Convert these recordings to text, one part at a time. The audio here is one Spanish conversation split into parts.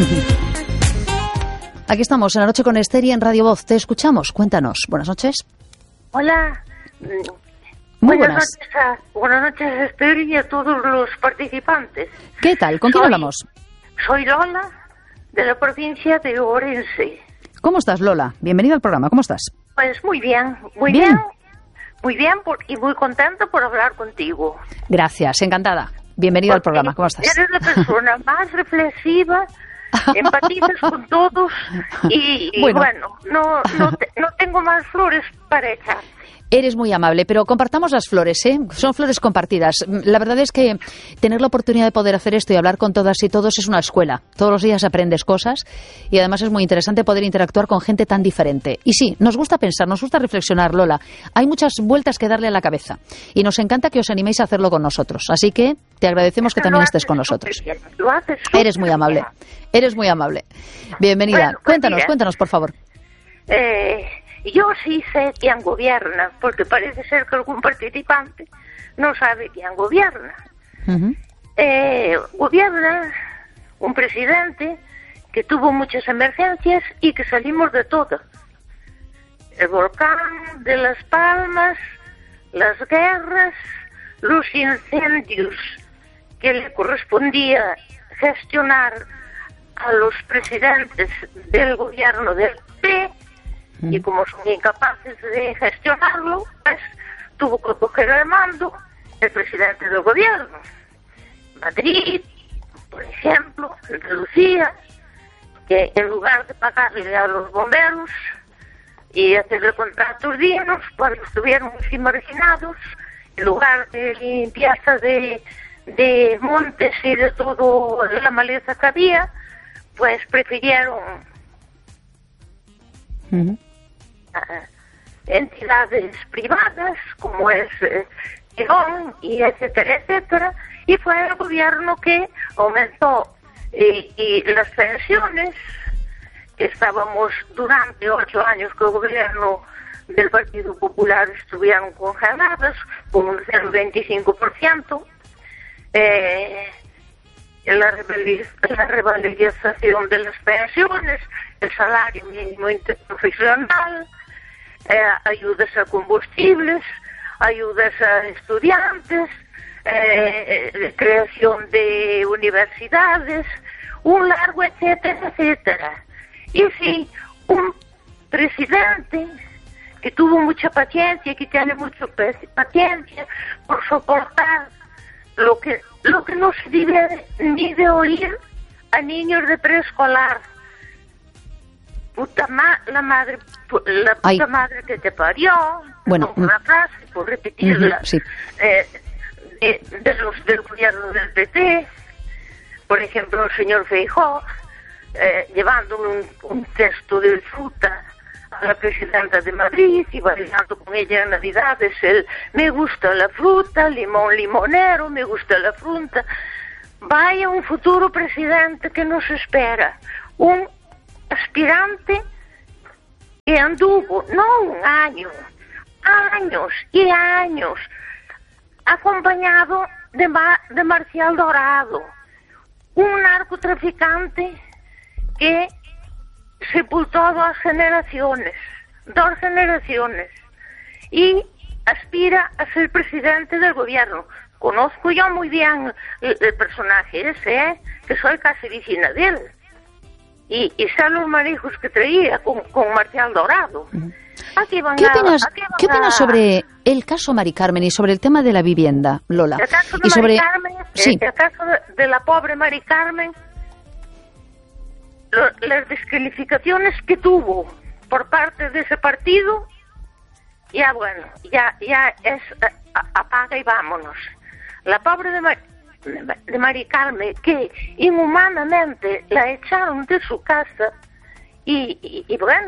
Aquí estamos, en La Noche con Esther y en Radio Voz. Te escuchamos. Cuéntanos. Buenas noches. Hola. Muy buenas. Buenas noches, Esther, y a todos los participantes. ¿Qué tal? ¿Con quién hablamos? Soy Lola, de la provincia de Orense. ¿Cómo estás, Lola? Bienvenida al programa. ¿Cómo estás? Pues muy bien. Muy bien, y muy contenta por hablar contigo. Gracias, encantada. Bienvenida al programa. ¿Cómo estás? Eres la persona más reflexiva, empatizas con todos y bueno, no tengo más flores para echar. Eres muy amable, pero compartamos las flores, ¿eh? Son flores compartidas. La verdad es que tener la oportunidad de poder hacer esto y hablar con todas y todos es una escuela. Todos los días aprendes cosas y además es muy interesante poder interactuar con gente tan diferente. Y sí, nos gusta pensar, nos gusta reflexionar, Lola. Hay muchas vueltas que darle a la cabeza y nos encanta que os animéis a hacerlo con nosotros. Así que te agradecemos que también estés con nosotros. Eres muy amable. Eres muy amable. Bienvenida. Bueno, Cuéntanos, por favor. Yo sí sé quién gobierna, porque parece ser que algún participante no sabe quién gobierna. Uh-huh. Gobierna un presidente que tuvo muchas emergencias y que salimos de todo. El volcán de Las Palmas, las guerras, los incendios que le correspondía gestionar a los presidentes del gobierno del PP. Y como son incapaces de gestionarlo, pues tuvo que coger el mando el presidente del gobierno. Madrid, por ejemplo, Andalucía, que en lugar de pagarle a los bomberos y hacerle contratos dignos cuando estuvieron muy marginados, en lugar de limpieza de montes y de todo la maleza que había, pues prefirieron entidades privadas como es León y etcétera, y fue el gobierno que aumentó y las pensiones, que estábamos durante 8 años que el gobierno del Partido Popular estuvieron congeladas con un 0,25%, la revalorización de las pensiones, el salario mínimo interprofesional, ayudas a combustibles, ayudas a estudiantes, creación de universidades, un largo etcétera. Y sí, un presidente que tuvo mucha paciencia, que tiene mucha paciencia por soportar lo que no se debe ni de oír a niños de preescolar. La puta madre que te parió. Bueno, una frase, por repetirla, sí. de los del gobierno del PP, por ejemplo, el señor Feijóo, llevando un cesto de fruta a la presidenta de Madrid y bailando con ella en Navidades me gusta la fruta, limón limonero, me gusta la fruta. Vaya un futuro presidente que nos espera, un aspirante que anduvo, no un año, años y años, acompañado de Marcial Dorado, un narcotraficante que sepultó 2 generaciones, y aspira a ser presidente del gobierno. Conozco yo muy bien el personaje ese, que soy casi vecina de él. Y sé los manejos que traía con Marcial Dorado. ¿Qué opinas sobre el caso Mari Carmen y sobre el tema de la vivienda, Lola? El caso de el caso de la pobre Mari Carmen, las descalificaciones que tuvo por parte de ese partido, ya es apaga y vámonos. La pobre de Mari Carmen, que inhumanamente la echaron de su casa y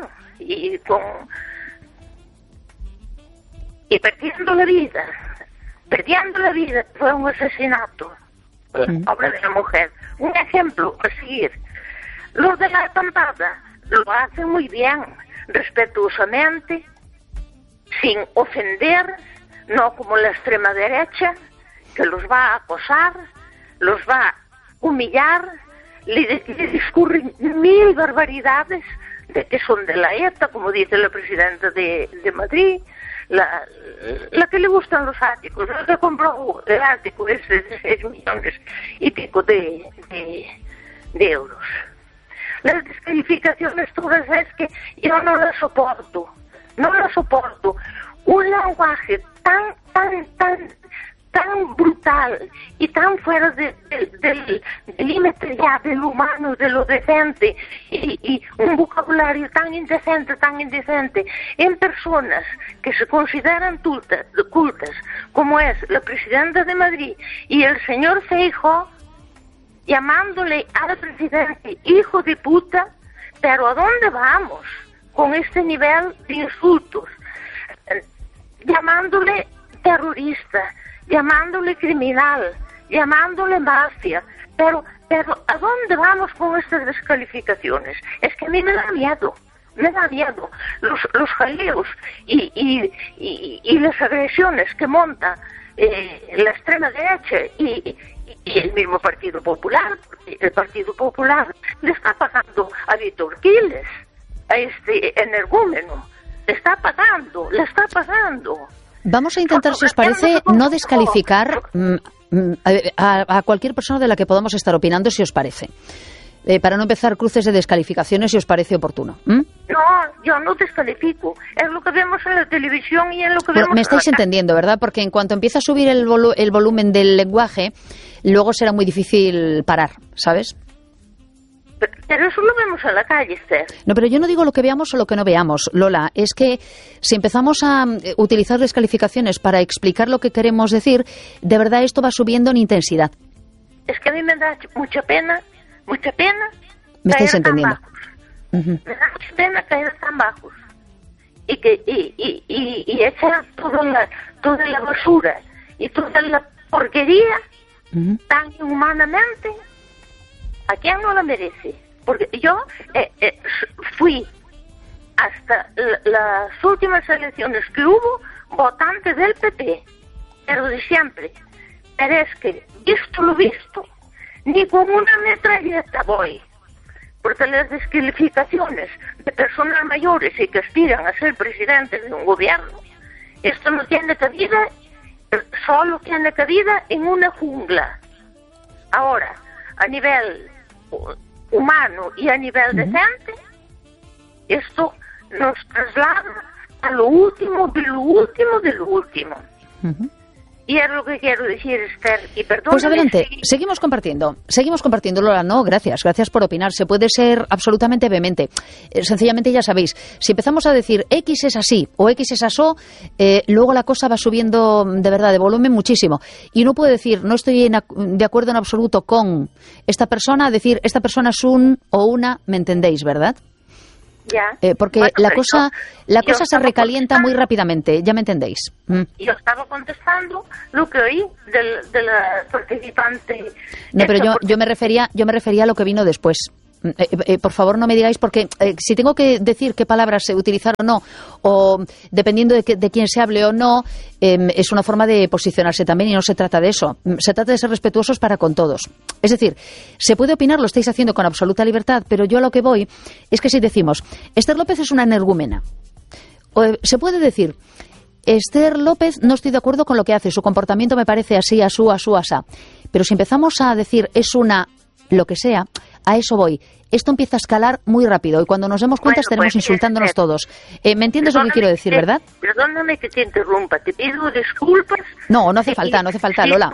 perdiendo la vida, fue un asesinato, pobre de la mujer. Un ejemplo a seguir. Los de la acampada lo hacen muy bien, respetuosamente, sin ofender, no como la extrema derecha, que los va a acosar, los va a humillar, le discurren 1000 barbaridades de que son de la ETA, como dice la presidenta de Madrid, la que le gustan los áticos, la que compró el ático ese de 6 millones y pico de euros. Las descalificaciones todas es que yo no las soporto. Un lenguaje tan brutal y tan fuera del límite ya del humano, de lo decente, y un vocabulario tan indecente, en personas que se consideran cultas, como es la presidenta de Madrid y el señor Feijóo, llamándole al presidente hijo de puta. Pero ¿a dónde vamos con este nivel de insultos? Llamándole terrorista, llamándole criminal, llamándole mafia, pero ¿a dónde vamos con estas descalificaciones? Es que a mí me da miedo, los jaleos y las agresiones que monta la extrema derecha y el mismo Partido Popular. El Partido Popular le está pagando a Víctor Quiles, a este energúmeno, le está pagando. Vamos a intentar, si os parece, no descalificar a cualquier persona de la que podamos estar opinando, si os parece. Para no empezar cruces de descalificaciones, si os parece oportuno. No, yo no descalifico. Es lo que vemos en la televisión y en lo que vemos... Me estáis entendiendo, ¿verdad? Porque en cuanto empieza a subir el volumen del lenguaje, luego será muy difícil parar, ¿sabes? Pero eso lo vemos en la calle, Esther. No, pero yo no digo lo que veamos o lo que no veamos, Lola. Es que si empezamos a utilizar descalificaciones para explicar lo que queremos decir, de verdad esto va subiendo en intensidad. Es que a mí me da mucha pena. ¿Me estáis entendiendo? Me da mucha pena caer tan bajos. Y echar toda la basura y toda la porquería tan inhumanamente. ¿A quién no la merece? Porque yo fui hasta las últimas elecciones que hubo votante del PP, pero de siempre. Pero es que, visto lo visto, ni con una metralleta voy. Porque las descalificaciones de personas mayores y que aspiran a ser presidentes de un gobierno, esto no tiene cabida, solo tiene cabida en una jungla. Ahora, a nivel humano y a nivel decente, esto nos traslada a lo último de lo último. Y es lo que quiero decir, Esther, y perdón. Pues adelante, seguimos compartiendo, Lola. No, gracias por opinar. Se puede ser absolutamente vehemente. Sencillamente, ya sabéis, si empezamos a decir X es así o X es asó, luego la cosa va subiendo de verdad de volumen muchísimo. Y uno puede decir, no estoy de acuerdo en absoluto con esta persona, decir, esta persona es un o una, ¿me entendéis, verdad? Ya. Porque bueno, la cosa se recalienta muy rápidamente, ya me entendéis. Yo estaba contestando lo que oí de la participante. No, pero yo me refería a lo que vino después. Por favor, no me digáis, porque si tengo que decir qué palabras utilizar o no, o dependiendo de quién se hable o no, es una forma de posicionarse también y no se trata de eso. Se trata de ser respetuosos para con todos. Es decir, se puede opinar, lo estáis haciendo con absoluta libertad, pero yo a lo que voy es que si decimos, Esther López es una energúmena, se puede decir, Esther López, no estoy de acuerdo con lo que hace, su comportamiento me parece así, asú, asá. Pero si empezamos a decir, es una lo que sea, a eso voy. Esto empieza a escalar muy rápido y cuando nos demos cuenta estaremos insultándonos todos. ¿Me entiendes lo que quiero decir, verdad? Perdóname que te interrumpa, te pido disculpas. No hace falta, Lola.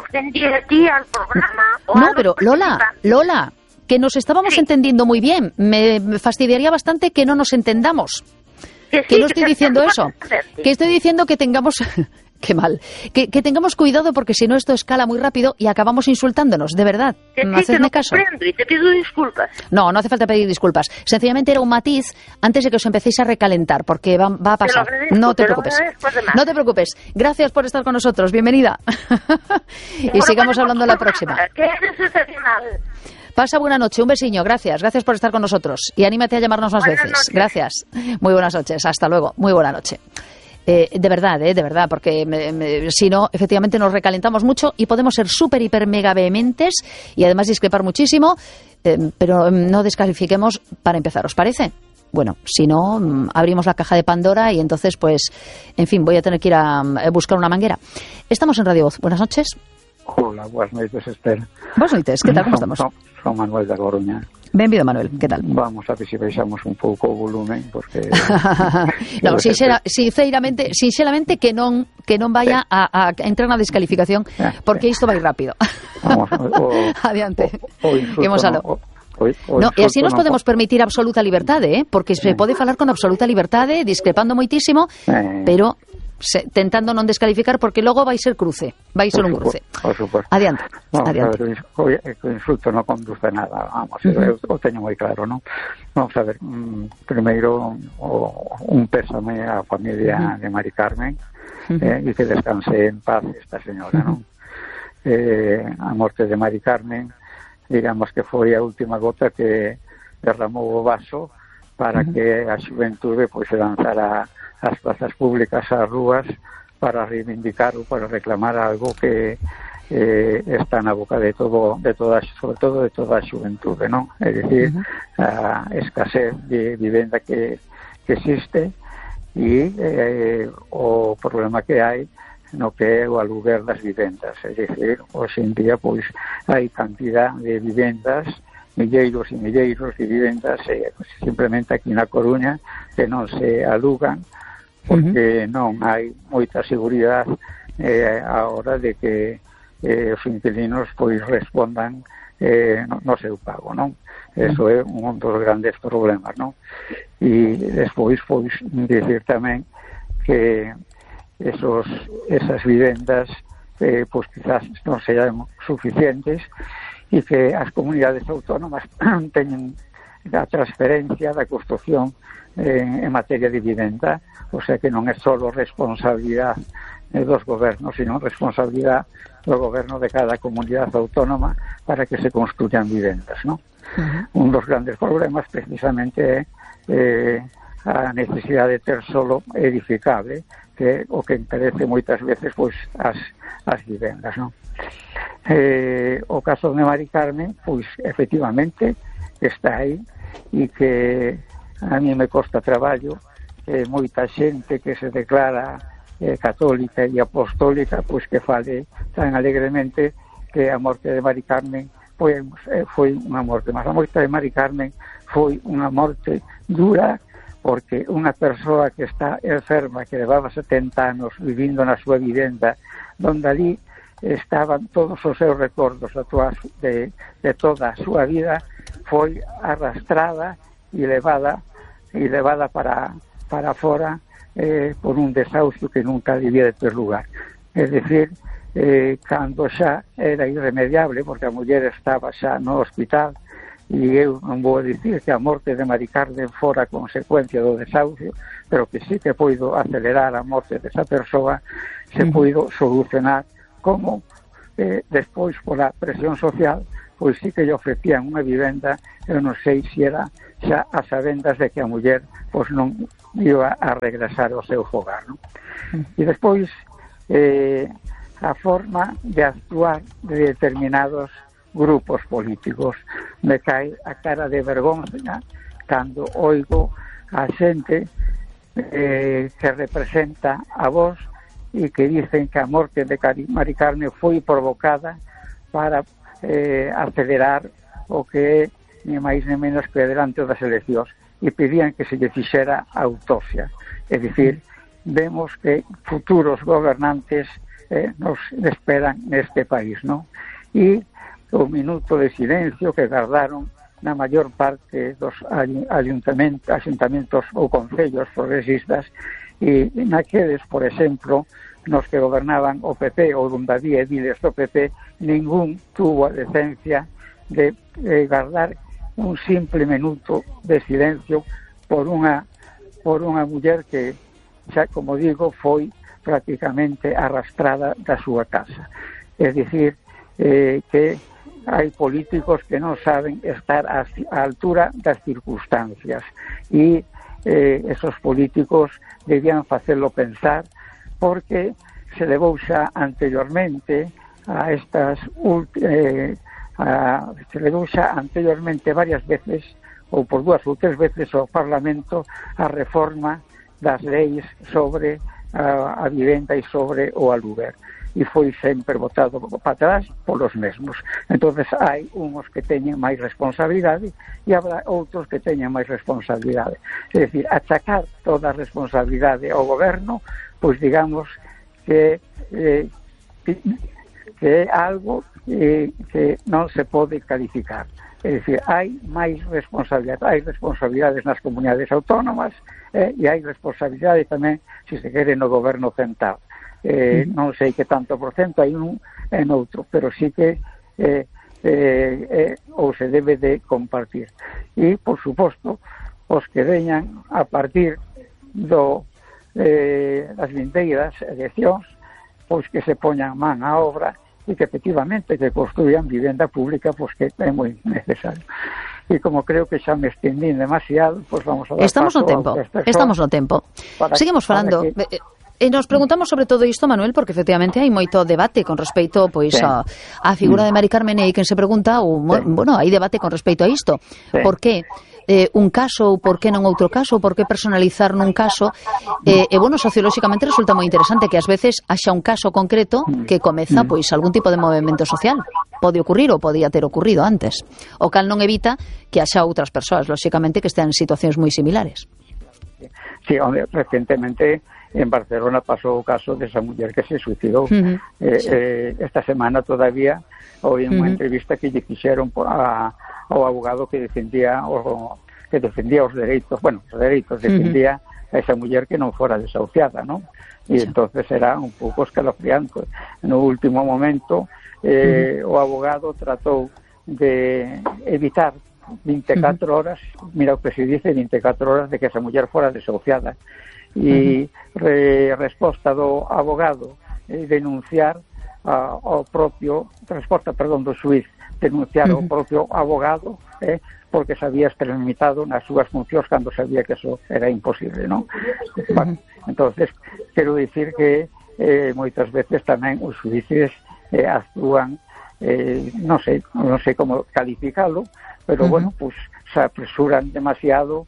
No, pero Lola, que nos estábamos entendiendo muy bien. Me fastidiaría bastante que no nos entendamos. Que no estoy diciendo eso. Que estoy diciendo que tengamos... Qué mal. Que tengamos cuidado porque si no esto escala muy rápido y acabamos insultándonos, de verdad. Hacedme caso. Y te pido disculpas. No hace falta pedir disculpas. Sencillamente era un matiz antes de que os empecéis a recalentar, porque va a pasar. No te preocupes. No te preocupes. Gracias por estar con nosotros. Bienvenida. Y sigamos hablando la próxima. Que es excepcional. Pasa buena noche, un besiño, gracias por estar con nosotros y anímate a llamarnos más veces. Gracias. Muy buenas noches, hasta luego, muy buena noche. De verdad, porque si no, efectivamente nos recalentamos mucho y podemos ser súper, hiper, mega vehementes y además discrepar muchísimo, pero no descalifiquemos para empezar, ¿os parece? Bueno, si no, abrimos la caja de Pandora y entonces, pues, en fin, voy a tener que ir a buscar una manguera. Estamos en Radio Voz. Buenas noches. Hola, buenas noites, Esther. Buenas noites, que tal, como estamos? Son Manuel da Coruña. Benvido, Manuel, que tal? Vamos a ver se baixamos un pouco o volumen, porque... No, sinceramente que non vaya a entrar na descalificación, porque isto vai rápido. Vamos, Adiante. Insulto, no, e así nos podemos permitir absoluta liberdade, porque se pode falar con absoluta liberdade, discrepando moitísimo, pero tentando non descalificar, porque logo vai ser cruce, vai ser un cruce. Por supuesto. Adiante. Vamos adiante. A ver, o insulto non conduce a nada, vamos, eu teño moi claro, non? Vamos a ver, primeiro un pésame á familia de Mari Carmen, e que descanse en paz esta señora, non? A morte de Mari Carmen, digamos que foi a última gota que derramou o vaso para que a xuventude pois se lanzara ás plazas públicas, ás rúas, para reivindicar ou para reclamar algo que está na boca de toda, sobre todo de toda a xuventude, non? É dicir, a escasez de vivenda que existe e o problema que hai no que é o aluguer das vivendas. É dicir, hoxe en día pois hai cantidad de vivendas, milleiros e milleiros de vivendas simplemente aquí na Coruña que non se alugan porque non hai moita seguridade a hora de que os inquilinos pois respondan no seu pago, non? Eso é un dos grandes problemas, non? E despois pois dicir tamén que esas vivendas pois quizás non serán suficientes e que as comunidades autónomas teñen a transferencia da construción en materia de vivenda, o sea que non é só responsabilidade dos gobernos, sino responsabilidade do goberno de cada comunidade autónoma para que se construyan vivendas, non? Un dos grandes problemas precisamente é a necesidade de ter solo edificable, que o que encarece moitas veces pois as vivendas, non? O caso de Mari Carmen, pois efectivamente está aí e que a mí me costa traballo moita xente que se declara católica e apostólica pois que fale tan alegremente que a morte de Mari Carmen foi unha morte, mas a morte de Mari Carmen foi unha morte dura, porque unha persoa que está enferma, que levaba 70 anos vivindo na súa vivenda, donde ali estaban todos os seus recordos de toda a súa vida, foi arrastrada e levada para fora por un desahucio que nunca debía de ter lugar. É dicir, cando xa era irremediable, porque a muller estaba xa no hospital, e eu non vou dicir que a morte de Mari Carmen fora consecuencia do desahucio, pero que sí que poido acelerar a morte desa persoa, se poido solucionar como despois pola presión social, pois sí que lle ofrecían unha vivenda, eu non sei se era xa as sabendas de que a muller pois non iba a regresar ao seu fogar, non? E despois a forma de actuar de determinados grupos políticos, me cae a cara de vergonza cando oigo a xente que representa a Voz e que dicen que a morte de Mari Carmen foi provocada para acelerar o que é ni máis ni menos que delante das eleccións, e pedían que se lle fixera autopsia. É dicir, vemos que futuros gobernantes nos esperan neste país, non? E o minuto de silencio que guardaron na maior parte dos ayuntamentos ou concellos progresistas, e naqueles, por exemplo, nos que gobernaban o PP ou onde había ediles do PP, ningún tuvo a decencia de guardar un simple minuto de silencio por unha muller que, xa como digo, foi prácticamente arrastrada da súa casa. É dicir, que hai políticos que non saben estar á altura das circunstancias, e esos políticos debían facelo pensar, porque se levou xa anteriormente a estas se levou xa anteriormente varias veces, ou por 2 ou 3 veces ao Parlamento, a reforma das leis sobre a vivenda e sobre o aluguer, e foi sempre votado para atrás polos mesmos. Entonces hai uns que teñen máis responsabilidade e habrá outros que teñen máis responsabilidade. É dicir, achacar toda a responsabilidade ao goberno, pois digamos que é algo que non se pode calificar. É dicir, hai máis responsabilidade, hai responsabilidades nas comunidades autónomas e hai responsabilidade tamén, se se quere, no goberno central. Non sei que tanto por cento hai un e noutro, pero sí que ou se debe de compartir. E, por suposto, os que veñan a partir das vindeiras eleccións, pois que se poñan man á obra e que efectivamente que construyan vivenda pública, pois que é moi necesario. E como creo que xa me estendín demasiado, pois vamos a dar Estamos no tempo. Seguimos falando. Nos preguntamos sobre todo isto, Manuel, porque efectivamente hai moito debate con respecto pois a figura de Mari Carmen, e quen se pregunta, bueno, hai debate con respecto a isto. Por que un caso ou por que non outro caso, ou por que personalizar nun caso? Bueno, sociolóxicamente resulta moi interesante que ás veces haxa un caso concreto que comeza pois algún tipo de movimento social. Pode ocurrir ou podía ter ocurrido antes. O cal non evita que haxa outras persoas, lóxicamente, que estean en situacións moi similares. Sí, recientemente en Barcelona pasou o caso desa muller que se suicidou. Esta semana todavía oí unha entrevista que lle fixeron ao abogado que defendía os dereitos, defendía a esa muller que non fora desahuciada, non? E entonces era un pouco escalofriante. No último momento o abogado tratou de evitar 24 horas, mira o que se dice, 24 horas de que esa muller fora desahuciada, e resposta do abogado denunciar ao propio, do xuiz denunciar ao propio abogado porque se había extralimitado nas súas funcións cando sabía que eso era imposible, non? Entonces, quero dicir que moitas veces tamén os xuíces actúan, non sei como calificalo, pero bueno, pues se apresuran demasiado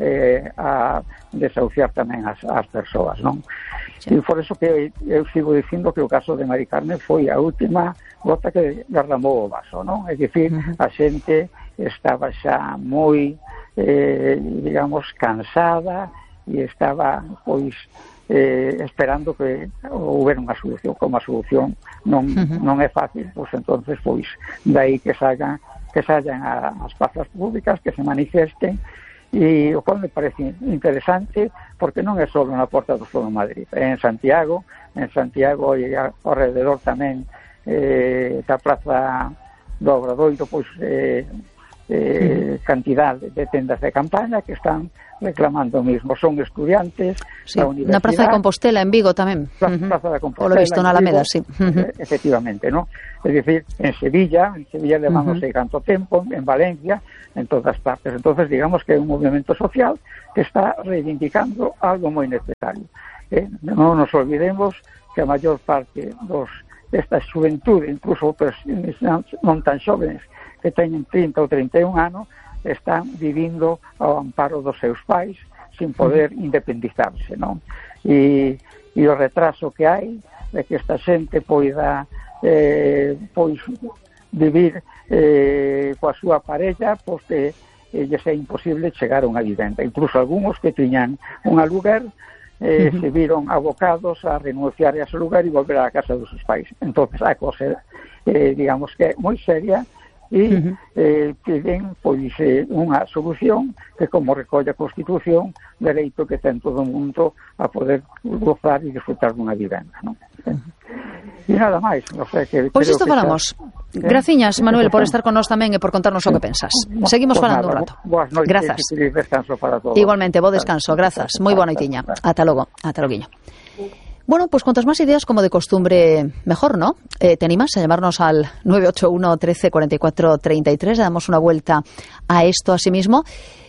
a desahuciar tamén as persoas, non? E por eso que eu sigo dicindo que o caso de Mari Carmen foi a última gota que derramou o vaso, non? É dicir, a xente estaba xa moi, digamos, cansada e estaba, pois, esperando que houbera unha solución. Como a solución non é fácil, pois entonces, pois, dai que salgan as plazas públicas, que se manifesten, e o cual me parece interesante, porque non é só na Porta do Sol de Madrid, en Santiago e ao alrededor tamén da Praza do Obradoiro, pois cantidad de tendas de campaña que están reclamando o mismo. Son estudiantes da universidade. Na Praza de Compostela en Vigo tamén. Praza de Compostela. O lo visto na Alameda, sí. Efectivamente, ¿no? Es decir, en Sevilla levamos tanto tempo, en Valencia, en todas partes. Entonces, digamos que é un movimento social que está reivindicando algo moi necesario. Non nos olvidemos que a maior parte desta xuventude, incluso non tan xóvenes, que teñen 30 ou 31 anos, están vivindo ao amparo dos seus pais sin poder independizarse, non? E o retraso que hai de que esta xente poida pois vivir coa súa parella, pois que lle é imposible chegar a unha vivenda. Incluso algúns que tiñan un aluguer se viron abocados a renunciar a ese lugar e volver á casa dos seus pais. Entonces a cosa, digamos que é moi seria, e piden pois unha solución que, como recolle a Constitución, dereito que ten todo o mundo a poder gozar e disfrutar dunha vivenda, non? E nada máis, non sei que... Pois isto falamos. Graciñas, Manuel, por estar con nós tamén e por contarnos o que pensas. Seguimos falando un rato. Boas noites. Grazas. E descanso para todos. Igualmente, bo descanso, grazas. Moi boa noitiña. Ata logo, ata loguiño. Bueno, pues cuantas más ideas, como de costumbre, mejor, ¿no? ¿Te animas a llamarnos al 981 13 44 33? Le damos una vuelta a esto asimismo.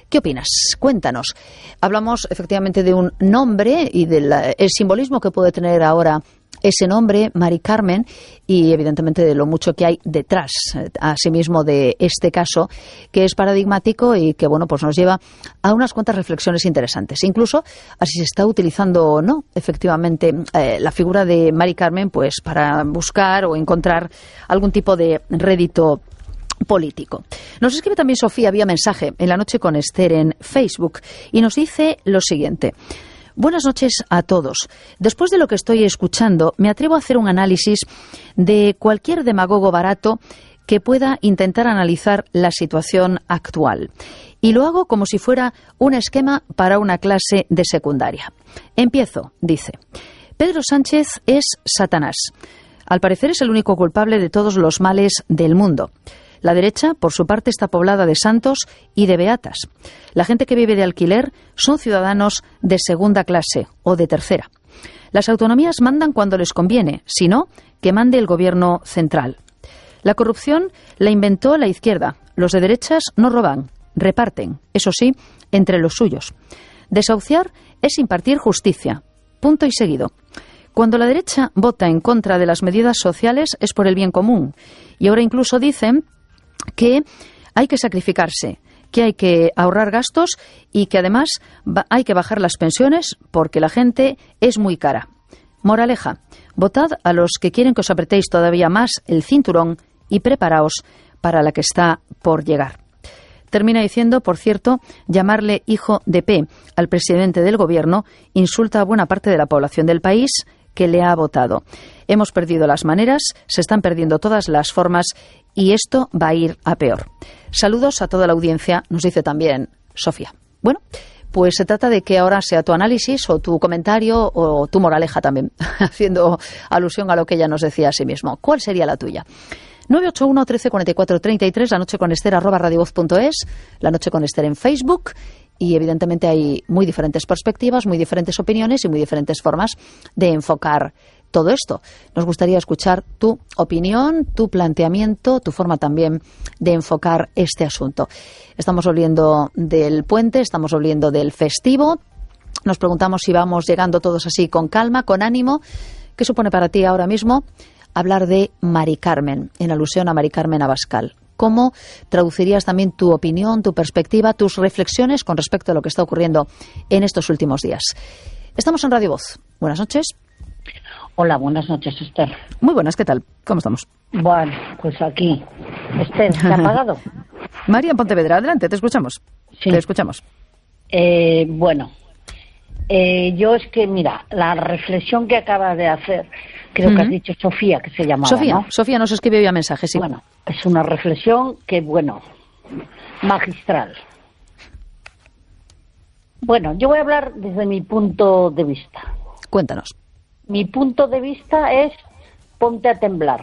¿Qué opinas? Cuéntanos. Hablamos efectivamente de un nombre y del simbolismo que puede tener ahora ese nombre, Mari Carmen, y evidentemente de lo mucho que hay detrás, asimismo, de este caso, que es paradigmático y que, bueno, pues nos lleva a unas cuantas reflexiones interesantes. Incluso a si se está utilizando o no, efectivamente, la figura de Mari Carmen, pues para buscar o encontrar algún tipo de rédito político. Nos escribe también Sofía vía mensaje en La Noche con Esther en Facebook y nos dice lo siguiente. Buenas noches a todos. Después de lo que estoy escuchando, me atrevo a hacer un análisis de cualquier demagogo barato que pueda intentar analizar la situación actual. Y lo hago como si fuera un esquema para una clase de secundaria. Empiezo, dice. Pedro Sánchez es Satanás. Al parecer es el único culpable de todos los males del mundo. La derecha, por su parte, está poblada de santos y de beatas. La gente que vive de alquiler son ciudadanos de segunda clase o de tercera. Las autonomías mandan cuando les conviene, si no, que mande el gobierno central. La corrupción la inventó la izquierda. Los de derechas no roban, reparten, eso sí, entre los suyos. Desahuciar es impartir justicia. Punto y seguido. Cuando la derecha vota en contra de las medidas sociales es por el bien común. Y ahora incluso dicen que hay que sacrificarse, que hay que ahorrar gastos y que además hay que bajar las pensiones porque la gente es muy cara. Moraleja, votad a los que quieren que os apretéis todavía más el cinturón y preparaos para la que está por llegar. Termina diciendo, por cierto, llamarle hijo de P al presidente del gobierno insulta a buena parte de la población del país que le ha votado. Hemos perdido las maneras, se están perdiendo todas las formas y esto va a ir a peor. Saludos a toda la audiencia, nos dice también Sofía. Bueno, pues se trata de que ahora sea tu análisis o tu comentario o tu moraleja también, haciendo alusión a lo que ella nos decía a sí mismo. ¿Cuál sería la tuya? 981 13 44 33, La Noche con Esther @radiovoz.es, La Noche con Esther en Facebook. Y evidentemente hay muy diferentes perspectivas, muy diferentes opiniones y muy diferentes formas de enfocar todo esto. Nos gustaría escuchar tu opinión, tu planteamiento, tu forma también de enfocar este asunto. Estamos volviendo del puente, estamos volviendo del festivo. Nos preguntamos si vamos llegando todos así con calma, con ánimo. ¿Qué supone para ti ahora mismo hablar de Mari Carmen, en alusión a Mari Carmen Abascal? ¿Cómo traducirías también tu opinión, tu perspectiva, tus reflexiones con respecto a lo que está ocurriendo en estos últimos días? Estamos en Radio Voz. Buenas noches. Hola, buenas noches, Esther. Muy buenas, ¿qué tal? ¿Cómo estamos? Bueno, pues aquí. Esther, ¿se ha apagado? María en Pontevedra, adelante, te escuchamos. Sí. Te escuchamos. Bueno, yo es que, mira, la reflexión que acabas de hacer, creo que has dicho Sofía, que se llamaba, Sofía, ¿no? Sofía nos escribe vía mensaje, sí. Bueno, es una reflexión que, bueno, magistral. Bueno, yo voy a hablar desde mi punto de vista. Cuéntanos. Mi punto de vista es ponte a temblar.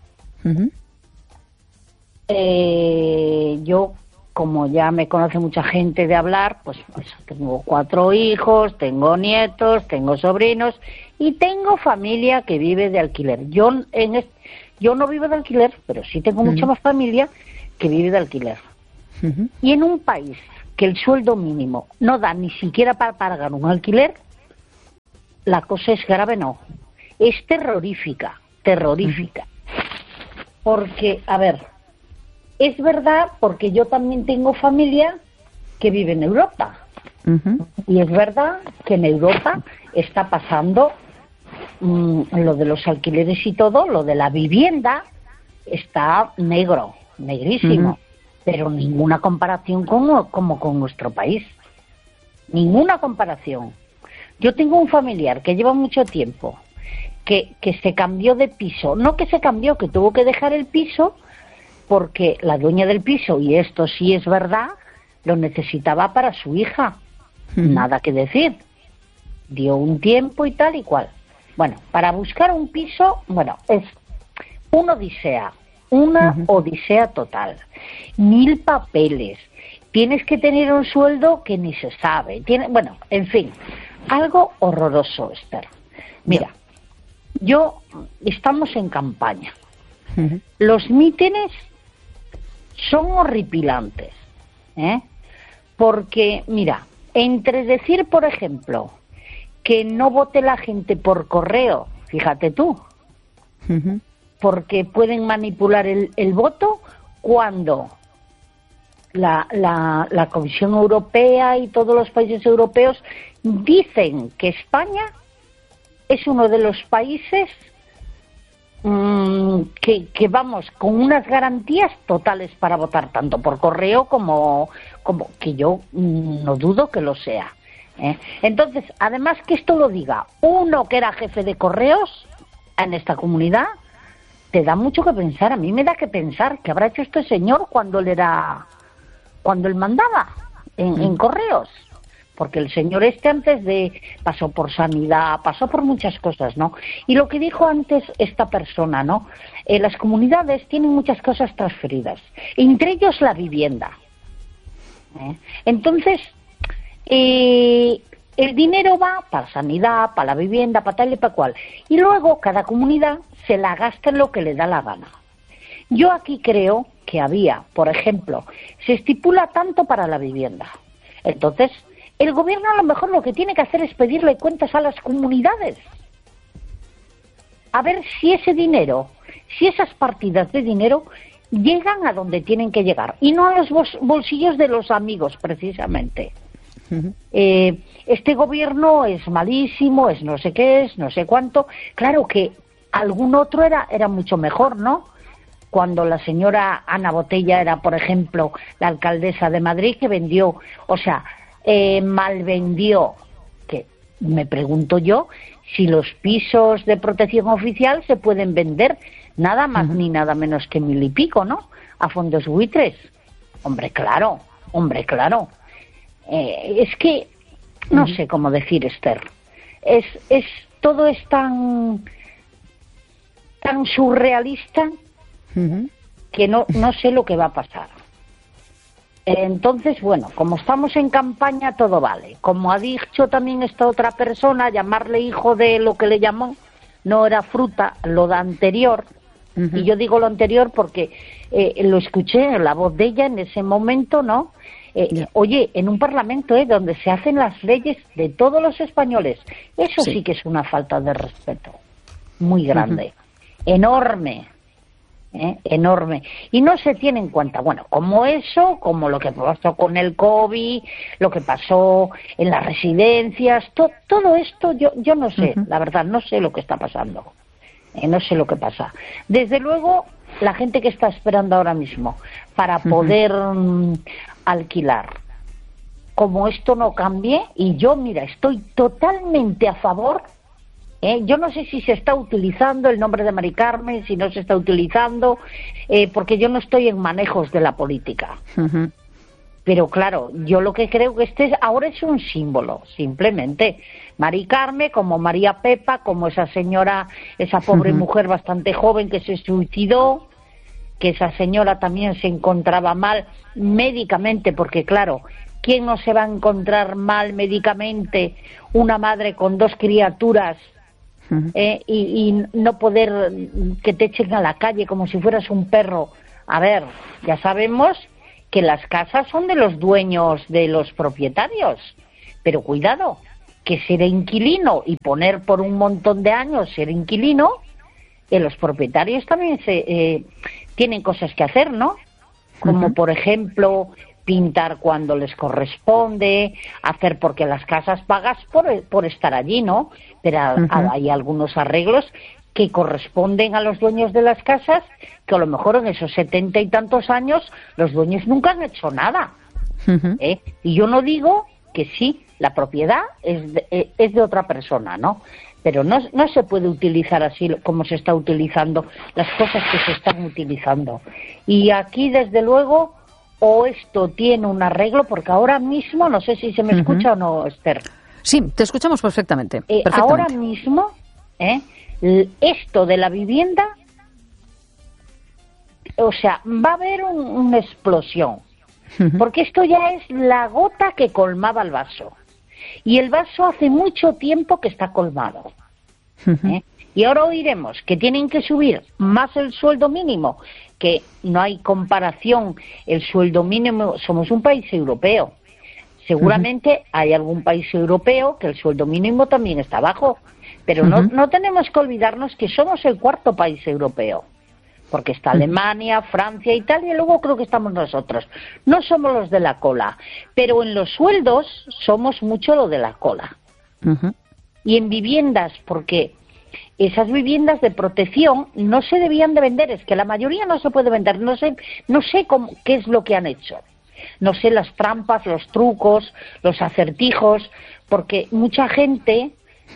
Yo, como ya me conoce mucha gente de hablar, pues tengo 4 hijos, tengo nietos, tengo sobrinos y tengo familia que vive de alquiler. Yo no vivo de alquiler, pero sí tengo mucha más familia que vive de alquiler. Y en un país que el sueldo mínimo no da ni siquiera para pagar un alquiler, la cosa es grave, no. Es terrorífica. Porque, a ver, es verdad, porque yo también tengo familia que vive en Europa. Y es verdad que en Europa está pasando lo de los alquileres y todo, lo de la vivienda está negrísimo. Pero ninguna comparación como con nuestro país. Ninguna comparación. Yo tengo un familiar que lleva mucho tiempo, que se cambió de piso. No que se cambió, que tuvo que dejar el piso porque la dueña del piso, y esto sí es verdad, lo necesitaba para su hija. Nada que decir. Dio un tiempo y tal y cual. Bueno, para buscar un piso, bueno, es una odisea total. 1000 papeles. Tienes que tener un sueldo que ni se sabe. Bueno, en fin, algo horroroso, Esther. Mira, estamos en campaña. Los mítines son horripilantes, Porque, mira, entre decir, por ejemplo, que no vote la gente por correo, fíjate tú, porque pueden manipular el voto cuando la Comisión Europea y todos los países europeos dicen que España es uno de los países que vamos con unas garantías totales para votar tanto por correo como que yo no dudo que lo sea, ¿eh? Entonces, además que esto lo diga uno que era jefe de correos en esta comunidad, te da mucho que pensar. A mí me da que pensar qué habrá hecho este señor cuando él mandaba en correos. Porque el señor pasó por sanidad, pasó por muchas cosas, ¿no? Y lo que dijo antes esta persona, ¿no? Las comunidades tienen muchas cosas transferidas, entre ellos la vivienda. Entonces, el dinero va para sanidad, para la vivienda, para tal y para cual. Y luego cada comunidad se la gasta en lo que le da la gana. Yo aquí creo que había, por ejemplo, se estipula tanto para la vivienda. Entonces, el gobierno a lo mejor lo que tiene que hacer es pedirle cuentas a las comunidades. A ver si ese dinero, si esas partidas de dinero llegan a donde tienen que llegar y no a los bolsillos de los amigos, precisamente. Este gobierno es malísimo, es no sé qué, es no sé cuánto. Claro que algún otro era mucho mejor, ¿no? Cuando la señora Ana Botella era, por ejemplo, la alcaldesa de Madrid, que vendió, malvendió, que me pregunto yo si los pisos de protección oficial se pueden vender nada más ni nada menos que 1.000 y pico, ¿no? A fondos buitres. Hombre, claro. Es que no sé cómo decir, Esther. Todo es tan surrealista que no sé lo que va a pasar. Entonces, bueno, como estamos en campaña, todo vale. Como ha dicho también esta otra persona, llamarle hijo de lo que le llamó no era fruta, lo de anterior. Y yo digo lo anterior porque lo escuché en la voz de ella en ese momento, ¿no? Oye, en un parlamento donde se hacen las leyes de todos los españoles, eso sí que es una falta de respeto muy grande, enorme. Enorme, y no se tiene en cuenta, bueno, como eso, como lo que pasó con el COVID, lo que pasó en las residencias, todo esto yo no sé, la verdad, no sé lo que está pasando, no sé lo que pasa. Desde luego, la gente que está esperando ahora mismo para poder alquilar, como esto no cambie, y yo, mira, estoy totalmente a favor. Yo no sé si se está utilizando el nombre de Mari Carmen, si no se está utilizando, porque yo no estoy en manejos de la política. Pero claro, yo lo que creo que ahora es un símbolo, simplemente. Mari Carmen, como María Pepa, como esa señora, esa pobre mujer bastante joven que se suicidó, que esa señora también se encontraba mal médicamente, porque claro, ¿quién no se va a encontrar mal médicamente? Una madre con 2 criaturas, y no poder que te echen a la calle como si fueras un perro. A ver, ya sabemos que las casas son de los dueños, de los propietarios, pero cuidado, que ser inquilino y poner por un montón de años ser inquilino, los propietarios también tienen cosas que hacer, ¿no? Como por ejemplo pintar cuando les corresponde, hacer, porque las casas pagas por estar allí, ¿no? Pero hay algunos arreglos que corresponden a los dueños de las casas, que a lo mejor en esos 70 y tantos años los dueños nunca han hecho nada. Y yo no digo que sí, la propiedad es de otra persona, ¿no? Pero no se puede utilizar así como se está utilizando las cosas que se están utilizando. Y aquí, desde luego, o esto tiene un arreglo, porque ahora mismo, no sé si se me escucha o no, Esther. Sí, te escuchamos perfectamente. Ahora mismo, esto de la vivienda, o sea, va a haber una explosión, porque esto ya es la gota que colmaba el vaso. Y el vaso hace mucho tiempo que está colmado. Y ahora oiremos que tienen que subir más el sueldo mínimo, que no hay comparación. El sueldo mínimo, somos un país europeo, Seguramente hay algún país europeo que el sueldo mínimo también está bajo, pero no tenemos que olvidarnos que somos el cuarto país europeo, porque está Alemania, Francia, Italia, y luego creo que estamos nosotros. No somos los de la cola, pero en los sueldos somos mucho lo de la cola. Y en viviendas, porque esas viviendas de protección no se debían de vender, es que la mayoría no se puede vender, no sé qué es lo que han hecho. No sé las trampas, los trucos, los acertijos, porque mucha gente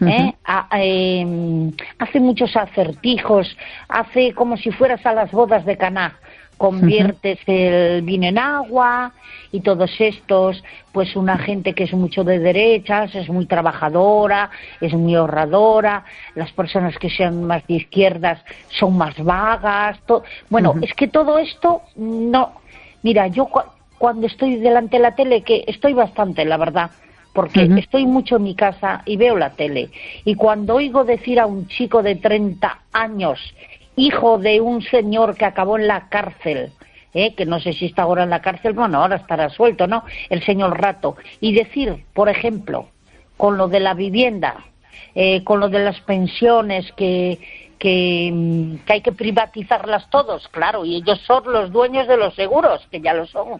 hace muchos acertijos, hace como si fueras a las bodas de Caná, conviertes el vino en agua y todos estos, pues una gente que es mucho de derechas, es muy trabajadora, es muy ahorradora, las personas que sean más de izquierdas son más vagas, bueno, es que todo esto no, mira, yo cuando estoy delante de la tele, que estoy bastante, la verdad, porque estoy mucho en mi casa y veo la tele, y cuando oigo decir a un chico de 30 años, hijo de un señor que acabó en la cárcel, que no sé si está ahora en la cárcel, bueno, ahora estará suelto, ¿no?, el señor Rato, y decir, por ejemplo, con lo de la vivienda, con lo de las pensiones, que hay que privatizarlas todos, claro, y ellos son los dueños de los seguros, que ya lo son.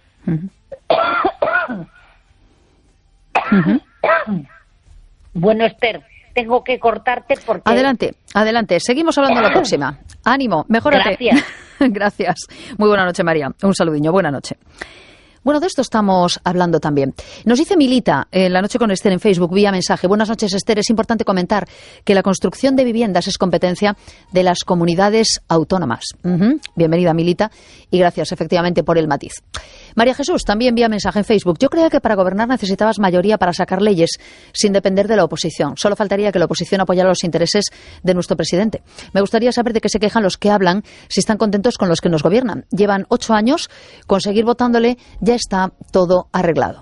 Bueno, Esther, tengo que cortarte porque... Adelante, seguimos hablando la próxima. Ánimo, mejórate. Gracias. Gracias. Muy buena noche, María. Un saludiño, buena noche. Bueno, de esto estamos hablando también. Nos dice Milita en La Noche con Esther en Facebook, vía mensaje. Buenas noches, Esther. Es importante comentar que la construcción de viviendas es competencia de las comunidades autónomas. Bienvenida, Milita, y gracias, efectivamente, por el matiz. María Jesús, también vía mensaje en Facebook. Yo creía que para gobernar necesitabas mayoría para sacar leyes sin depender de la oposición. Solo faltaría que la oposición apoyara los intereses de nuestro presidente. Me gustaría saber de qué se quejan los que hablan, si están contentos con los que nos gobiernan. Llevan 8 años, conseguir votándole ya está todo arreglado.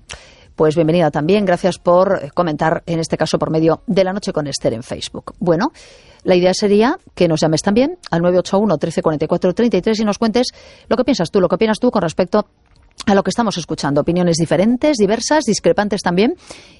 Pues bienvenida también, gracias por comentar, en este caso por medio de La Noche con Esther en Facebook. Bueno, la idea sería que nos llames también al 981 13 44 33 y nos cuentes lo que piensas tú, lo que opinas tú con respecto a lo que estamos escuchando. Opiniones diferentes, diversas, discrepantes también.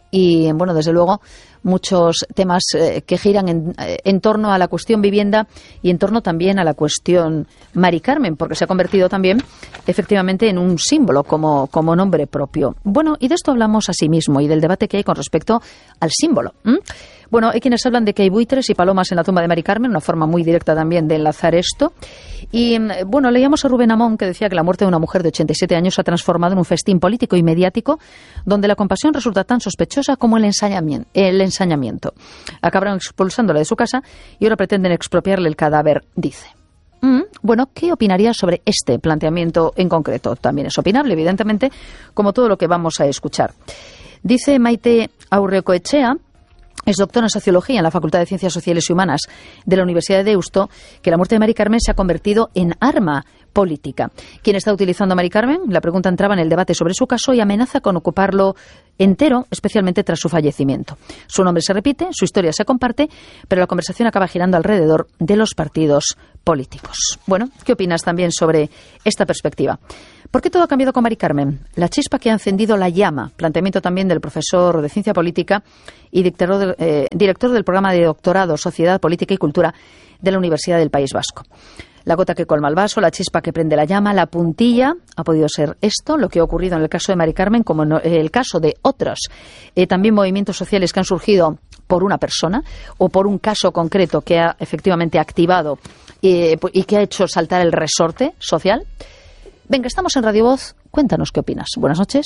Y, bueno, desde luego, muchos temas que giran en torno a la cuestión vivienda y en torno también a la cuestión Mari Carmen, porque se ha convertido también, efectivamente, en un símbolo como nombre propio. Bueno, y de esto hablamos asimismo y del debate que hay con respecto al símbolo. Bueno, hay quienes hablan de que hay buitres y palomas en la tumba de Mari Carmen, una forma muy directa también de enlazar esto. Y, bueno, leíamos a Rubén Amón, que decía que la muerte de una mujer de 87 años se ha transformado en un festín político y mediático donde la compasión resulta tan sospechosa como el ensañamiento. Acabaron expulsándola de su casa y ahora pretenden expropiarle el cadáver, dice. Bueno, ¿qué opinarías sobre este planteamiento en concreto? También es opinable, evidentemente, como todo lo que vamos a escuchar. Dice Maite Aurrecoechea, es doctora en Sociología en la Facultad de Ciencias Sociales y Humanas de la Universidad de Deusto, que la muerte de Mari Carmen se ha convertido en arma política. ¿Quién está utilizando a Mari Carmen? La pregunta entraba en el debate sobre su caso y amenaza con ocuparlo entero, especialmente tras su fallecimiento. Su nombre se repite, su historia se comparte, pero la conversación acaba girando alrededor de los partidos políticos. Bueno, ¿qué opinas también sobre esta perspectiva? ¿Por qué todo ha cambiado con Mari Carmen? La chispa que ha encendido la llama, planteamiento también del profesor de Ciencia Política y director del programa de doctorado Sociedad, Política y Cultura de la Universidad del País Vasco. La gota que colma el vaso, la chispa que prende la llama, la puntilla, ha podido ser esto, lo que ha ocurrido en el caso de Mari Carmen, como en el caso de otros. También movimientos sociales que han surgido por una persona o por un caso concreto que ha efectivamente activado y que ha hecho saltar el resorte social. Venga, estamos en Radio Voz, cuéntanos qué opinas. Buenas noches.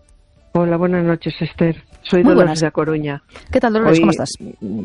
Hola, buenas noches, Esther. Soy Dolores de A Coruña. ¿Qué tal, Dolores? ¿Cómo estás?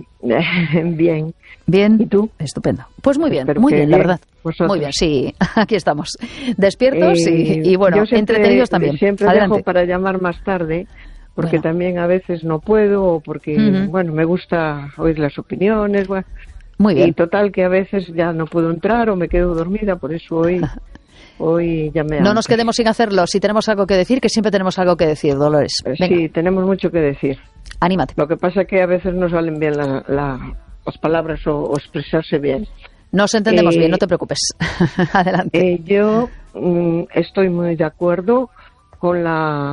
Bien. Bien. ¿Y tú? Estupendo. Pues muy bien, muy bien, la verdad. ¿Vosotros? Muy bien, sí, aquí estamos. Despiertos y bueno, entretenidos también. Siempre Adelante. dejo para llamar más tarde, porque también a veces no puedo, o porque, bueno, me gusta oír las opiniones. Bueno. Muy bien. Y total, que a veces ya no puedo entrar o me quedo dormida, por eso hoy llamé. No nos quedemos sin hacerlo. Si tenemos algo que decir, que siempre tenemos algo que decir, Dolores. Venga. Sí, tenemos mucho que decir. Anímate. Lo que pasa es que a veces no salen bien las palabras o expresarse bien. Nos entendemos bien, no te preocupes. Adelante. Yo estoy muy de acuerdo con la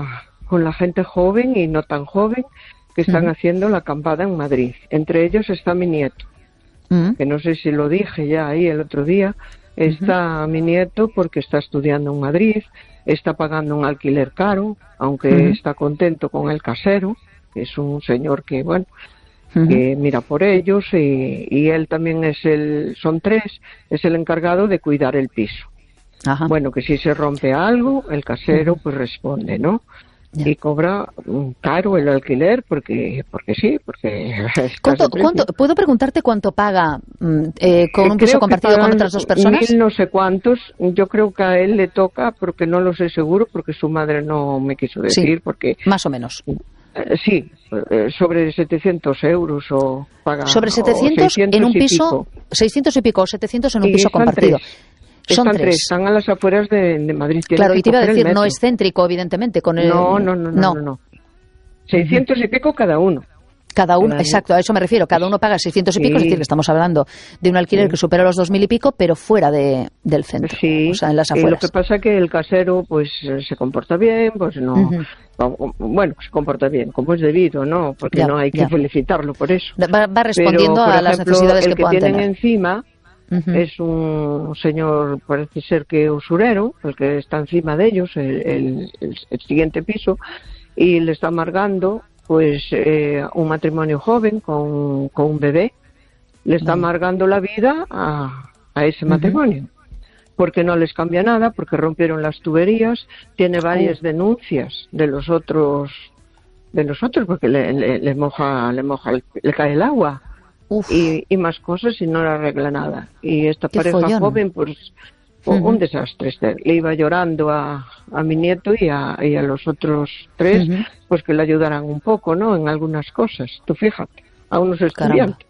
con la gente joven y no tan joven que están haciendo la acampada en Madrid. Entre ellos está mi nieto, que no sé si lo dije ya ahí el otro día. Está mi nieto porque está estudiando en Madrid, está pagando un alquiler caro, aunque está contento con el casero, que es un señor que, bueno, que mira por ellos, y él también son tres, es el encargado de cuidar el piso. Ajá. Bueno, que si se rompe algo, el casero pues responde, ¿no? Ya. Y cobra caro el alquiler porque sí, porque... ¿Puedo preguntarte cuánto paga con un piso compartido con otras dos personas? 1.000 no sé cuántos. Yo creo que a él le toca, porque no lo sé seguro, porque su madre no me quiso decir. Sí, porque más o menos. Sí, sobre 700 euros o paga... ¿Sobre 700 en un piso? 600 y pico, 700 en un piso compartido. Están tres, están a las afueras de Madrid. Claro, y te iba a decir, no es céntrico, evidentemente. Con el... No. 600 y pico cada uno. Cada uno, exacto, a eso me refiero. Cada uno paga 600 y pico, es decir, que estamos hablando de un alquiler que supera los 2.000 y pico, pero fuera del centro, o sea, en las afueras. Lo que pasa es que el casero, pues, se comporta bien, pues no... Bueno, se comporta bien, como es debido, ¿no? Porque no hay que felicitarlo por eso. Va respondiendo a las necesidades que puedan tener. El que tienen encima... Es un señor, parece ser que usurero, el que está encima de ellos, el siguiente piso, y le está amargando pues un matrimonio joven con un bebé, le está amargando la vida a ese matrimonio, porque no les cambia nada, porque rompieron las tuberías, tiene varias denuncias de los otros, porque le cae el agua. Y más cosas y no le arregla nada. Y esta pareja joven, pues, un desastre. Le iba llorando a mi nieto y a los otros tres, pues que le ayudaran un poco, ¿no? En algunas cosas. Tú fíjate, a unos estudiantes.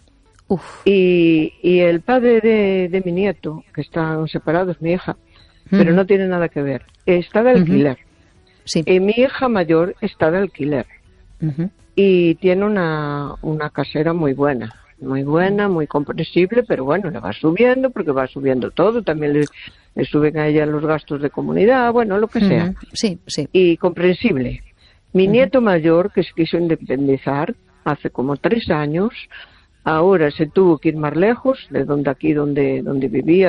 Y el padre de mi nieto, que están separados, mi hija, pero no tiene nada que ver, está de alquiler. Sí. Y mi hija mayor está de alquiler. Y tiene una casera muy buena, muy comprensible, pero bueno, le va subiendo porque va subiendo todo, también le suben a ella los gastos de comunidad, bueno, lo que sea. Sí. Y comprensible. Mi nieto mayor, que se quiso independizar hace como 3 años, ahora se tuvo que ir más lejos de donde vivía,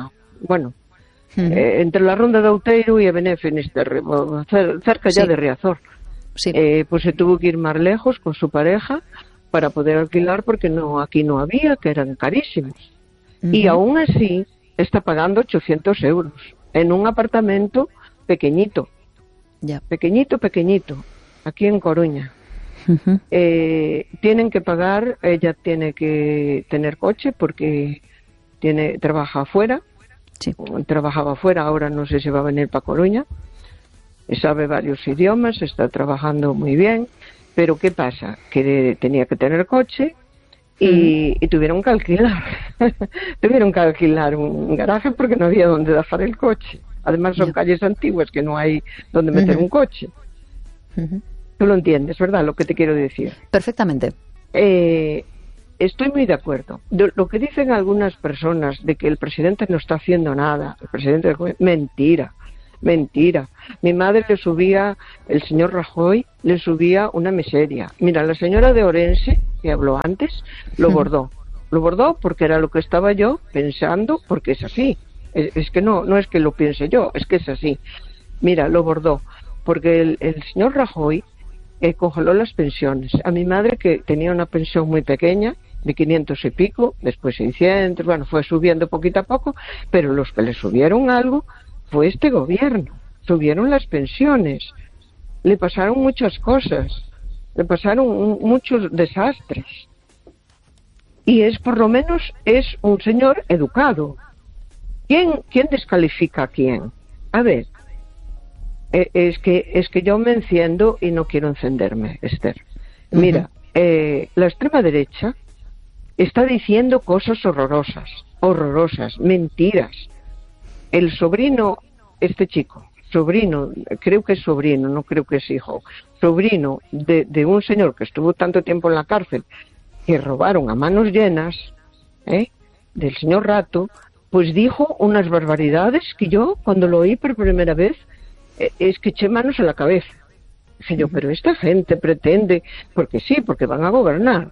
entre la Ronda de Outeiro y Avenida Finisterre, cerca ya de Riazor. Sí. Pues se tuvo que ir más lejos con su pareja para poder alquilar porque aquí no había, que eran carísimos. Y aún así está pagando 800 euros en un apartamento pequeñito, pequeñito, aquí en Coruña. Tienen que pagar, ella tiene que tener coche porque trabaja afuera, trabajaba afuera, ahora no sé si va a venir para Coruña. Sabe varios idiomas, está trabajando muy bien, pero ¿qué pasa? Que tenía que tener coche y tuvieron que alquilar. Tuvieron que alquilar un garaje porque no había donde dejar el coche. Además son calles antiguas que no hay donde meter un coche. Tú lo entiendes, ¿verdad? Lo que te quiero decir. Perfectamente. Estoy muy de acuerdo. Lo que dicen algunas personas de que el presidente no está haciendo nada, Mentira. Mi madre el señor Rajoy le subía una miseria. Mira, la señora de Orense, que habló antes, lo bordó. Lo bordó porque era lo que estaba yo pensando, porque es así. Es que no es que lo piense yo, es que es así. Mira, lo bordó. Porque el señor Rajoy congeló las pensiones. A mi madre, que tenía una pensión muy pequeña, de 500 y pico, después 600, bueno, fue subiendo poquito a poco, pero los que le subieron algo fue este gobierno. Subieron las pensiones, le pasaron muchas cosas, le pasaron muchos desastres. Y por lo menos es un señor educado. ¿Quién descalifica a quién? A ver, es que yo me enciendo y no quiero encenderme, Esther. Mira, la extrema derecha está diciendo cosas horrorosas, mentiras. El sobrino, creo que es sobrino, no creo que es hijo, sobrino de un señor que estuvo tanto tiempo en la cárcel, que robaron a manos llenas, del señor Rato, pues dijo unas barbaridades que yo, cuando lo oí por primera vez, es que eché manos a la cabeza. Dije yo, pero esta gente pretende, porque sí, porque van a gobernar